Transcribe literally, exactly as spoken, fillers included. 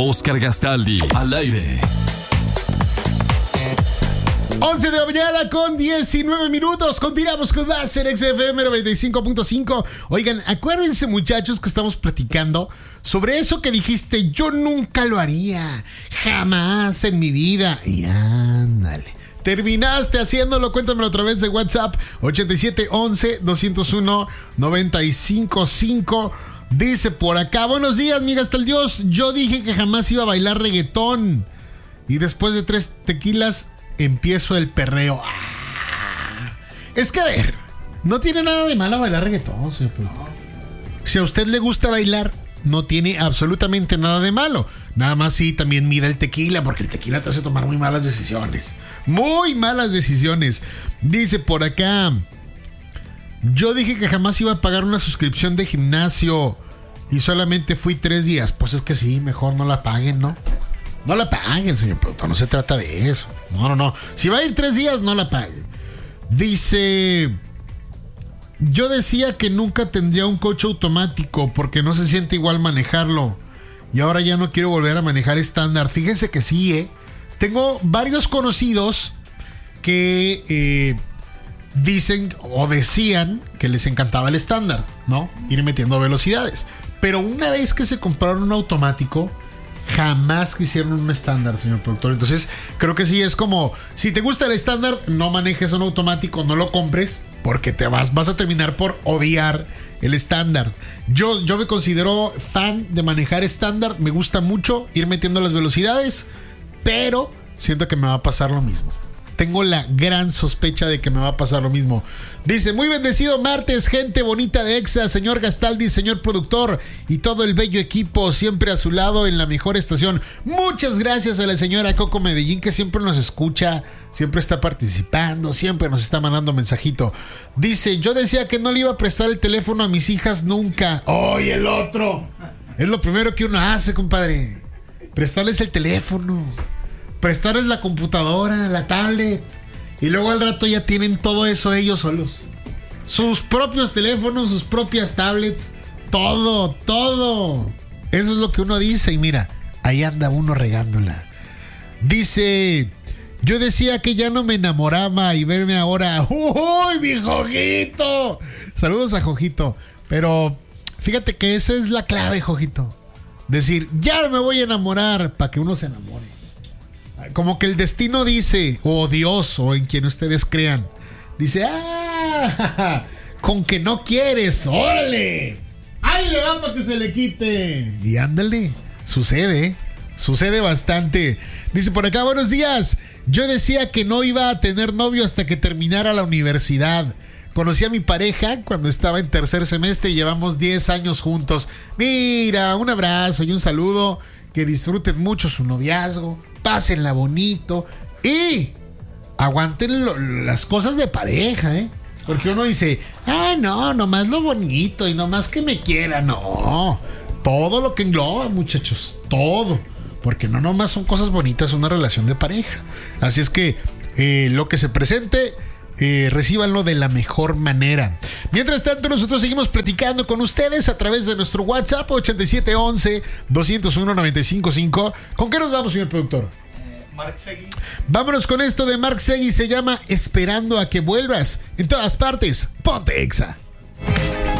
Oscar Gastaldi, al aire. once de la mañana con diecinueve minutos. Continuamos con más en X F M noventa y cinco punto cinco. Oigan, acuérdense, muchachos, que estamos platicando sobre eso que dijiste: yo nunca lo haría, jamás en mi vida. Y ándale, terminaste haciéndolo. Cuéntamelo a través de WhatsApp ochenta y siete once doscientos uno noventa y cinco cinco. Dice por acá: buenos días, mi hasta el Dios. Yo dije que jamás iba a bailar reggaetón y después de tres tequilas empiezo el perreo. ¡Ah! Es que, a ver, no tiene nada de malo bailar reggaetón, señor. Si a usted le gusta bailar, no tiene absolutamente nada de malo. Nada más sí, también mida el tequila, porque el tequila te hace tomar muy malas decisiones. Muy malas decisiones. Dice por acá: yo dije que jamás iba a pagar una suscripción de gimnasio y solamente fui tres días. Pues es que sí, mejor no la paguen, ¿no? No la paguen, señor productor, no se trata de eso. No, no, no. Si va a ir tres días, no la paguen. Dice: yo decía que nunca tendría un coche automático porque no se siente igual manejarlo. Y ahora ya no quiero volver a manejar estándar. Fíjense que sí, ¿eh? Tengo varios conocidos que eh, dicen o decían que les encantaba el estándar, ¿no? Ir metiendo velocidades. Pero una vez que se compraron un automático, jamás quisieron un estándar, señor productor. Entonces, creo que sí es como: si te gusta el estándar, no manejes un automático, no lo compres, porque te vas, vas a terminar por odiar el estándar. Yo, yo me considero fan de manejar estándar. Me gusta mucho ir metiendo las velocidades, pero siento que me va a pasar lo mismo. Tengo la gran sospecha de que me va a pasar lo mismo. Dice: muy bendecido martes, gente bonita de Exa, señor Gastaldi, señor productor y todo el bello equipo, siempre a su lado en la mejor estación. Muchas gracias a la señora Coco Medellín, que siempre nos escucha, siempre está participando, siempre nos está mandando mensajito. Dice: yo decía que no le iba a prestar el teléfono a mis hijas nunca. ¡Ay, el otro! Es lo primero que uno hace, compadre. Prestarles el teléfono, prestarles la computadora, la tablet, y luego al rato ya tienen todo eso ellos solos. Sus propios teléfonos, sus propias tablets, todo, todo. Eso es lo que uno dice y mira, ahí anda uno regándola. Dice: yo decía que ya no me enamoraba y verme ahora. ¡Uy, mi Jojito! Saludos a Jojito. Pero fíjate que esa es la clave, Jojito. Decir: ya me voy a enamorar, para que uno se enamore. Como que el destino dice, o Dios, o en quien ustedes crean, dice: ¡ah! Con que no quieres, ¡órale! ¡Ahí le va para que se le quite! Y ándale, sucede, sucede bastante. Dice por acá: buenos días. Yo decía que no iba a tener novio hasta que terminara la universidad. Conocí a mi pareja cuando estaba en tercer semestre y llevamos diez años juntos. Mira, un abrazo y un saludo. Que disfruten mucho su noviazgo. Pásenla bonito y aguanten lo, las cosas de pareja, ¿eh? Porque uno dice: ah, no, nomás lo bonito y nomás que me quiera. No, todo lo que engloba, muchachos, todo. Porque no nomás son cosas bonitas una relación de pareja. Así es que eh, lo que se presente, eh, recíbanlo de la mejor manera. Mientras tanto, nosotros seguimos platicando con ustedes a través de nuestro WhatsApp ochenta y siete once doscientos uno noventa y cinco cinco. ¿Con qué nos vamos, señor productor? Eh, Mark Seguí. Vámonos con esto de Mark Seguí. Se llama Esperando a que vuelvas. En todas partes, ponte Exa.